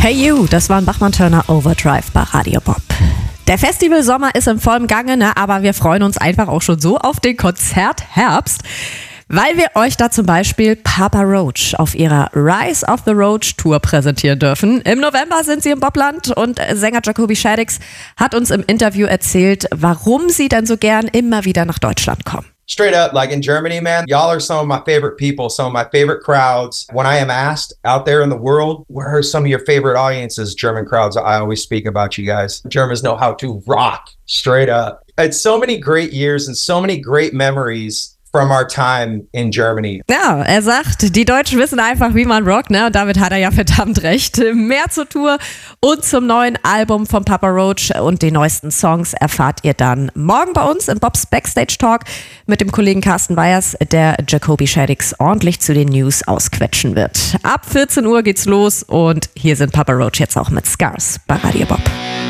Hey You, das war ein Bachmann-Turner Overdrive bei Radio Bob. Der Festivalsommer ist im vollen Gange, ne? Aber wir freuen uns einfach auch schon so auf den Konzertherbst, weil wir euch da zum Beispiel Papa Roach auf ihrer Rise of the Roach Tour präsentieren dürfen. Im November sind sie im Bobland und Sänger Jacoby Shaddix hat uns im Interview erzählt, warum sie denn so gern immer wieder nach Deutschland kommen. Straight up, like in Germany, man, y'all are some of my favorite people, some of my favorite crowds. When I am asked out there in the world, where are some of your favorite audiences, German crowds, I always speak about you guys. Germans know how to rock, straight up. It's so many great years and so many great memories from our time in Germany. Ja, er sagt, die Deutschen wissen einfach, wie man rockt, ne? Und damit hat er ja verdammt recht. Mehr zur Tour und zum neuen Album von Papa Roach und die neuesten Songs erfahrt ihr dann morgen bei uns im Bobs Backstage Talk mit dem Kollegen Carsten Weyers, der Jacoby Shaddix ordentlich zu den News ausquetschen wird. Ab 14 Uhr geht's los und hier sind Papa Roach jetzt auch mit Scars bei Radio Bob.